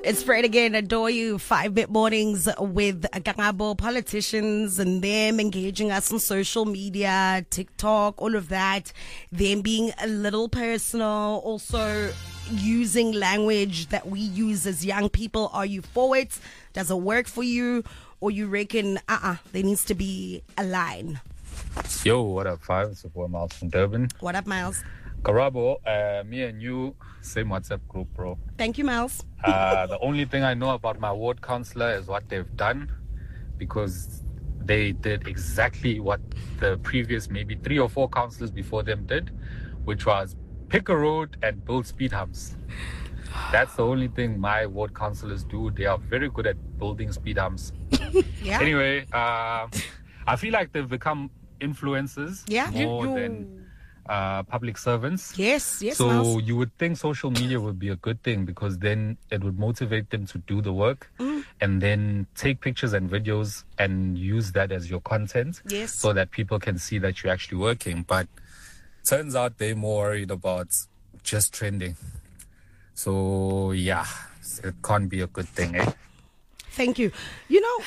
It's Fred again. Adore you. 5-Bit Mornings with Gangabo, politicians and them engaging us on social media, TikTok, all of that. Them being a little personal. Also using language that we use as young people. Are you for it? Does it work for you? Or you reckon, there needs to be a line? Yo, what up, Five? It's your boy Miles from Durban. What up, Miles? Karabo, me and you, same WhatsApp group, bro. Thank you, Miles. The only thing I know about my ward councillor is what they've done, because they did exactly what the previous maybe 3 or 4 councillors before them did, which was pick a road and build speed humps. That's the only thing my ward councillors do. They are very good at building speed humps. Yeah. Anyway, I feel like they've become influencers more than public servants. Yes, so Miles. You would think social media would be a good thing, because then it would motivate them to do the work and then take pictures and videos and use that as your content, so that people can see that you're actually working. But turns out they're more worried about just trending. So yeah, it can't be a good thing, eh? Thank you. You know,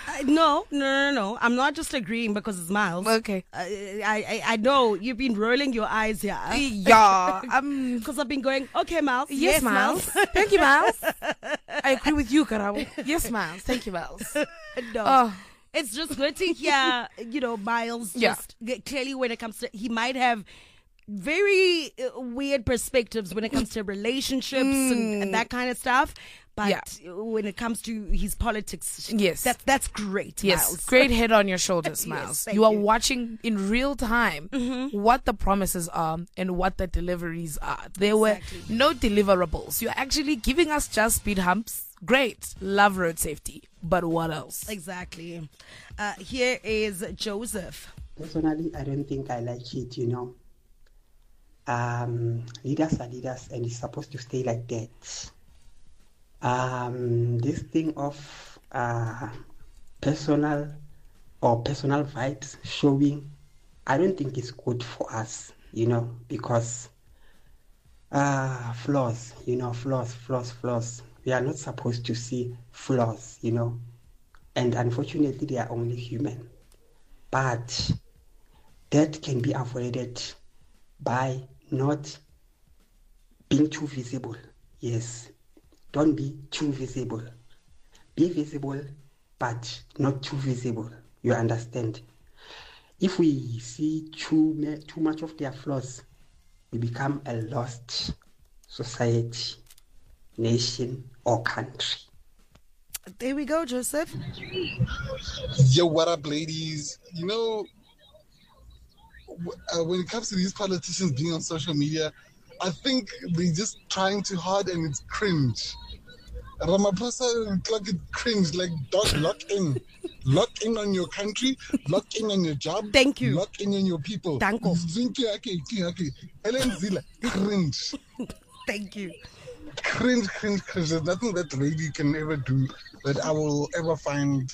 no. I'm not just agreeing because it's Miles. Okay. I know you've been rolling your eyes here. Yeah. Because I've been going, okay, Miles. Yes, Miles. Thank you, Miles. I agree with you, Karabo. Yes, Miles. Thank you, Miles. No. It's just good to hear, Miles just clearly when it comes to, he might have very weird perspectives when it comes to relationships and that kind of stuff. But when it comes to his politics, that's great, yes, Miles. Great head on your shoulders, Miles. Yes, you are watching in real time what the promises are and what the deliveries are. There were no deliverables. You're actually giving us just speed humps. Great. Love road safety. But what else? Exactly. Here is Joseph. Personally, I don't think I like it, Leaders are leaders, and it's supposed to stay like that. This thing of personal vibes showing, I don't think it's good for us, because flaws. We are not supposed to see flaws, and unfortunately they are only human. But that can be avoided by not being too visible. Yes. Don't be too visible. Be visible, but not too visible. You understand? If we see too much of their flaws, we become a lost society, nation, or country. There we go, Joseph. Yo, what up, ladies? When it comes to these politicians being on social media, I think they're just trying too hard and it's cringe. Ramaphosa, it cringe, like, dog, lock in. Lock in on your country, lock in on your job. Thank you. Lock in on your people. Danko. Helen Zille, cringe. Thank you. Cringe. There's nothing that lady can ever do that I will ever find,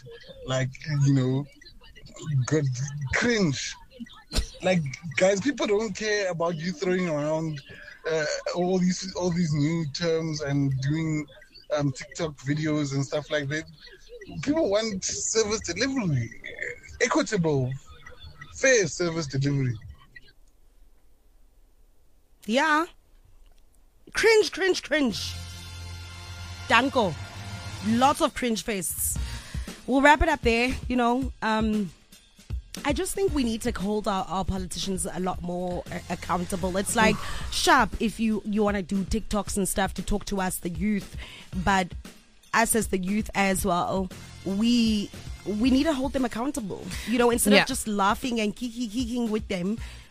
good. Cringe. Like, guys, people don't care about you throwing around all these new terms and doing TikTok videos and stuff like that. People want service delivery, equitable, fair service delivery. Yeah. Cringe. Danko. Lots of cringe faces. We'll wrap it up there. I just think we need to hold our politicians a lot more accountable. It's like, sharp if you want to do TikToks and stuff to talk to us, the youth, but us as the youth as well, we need to hold them accountable. Instead of just laughing and kicking with them,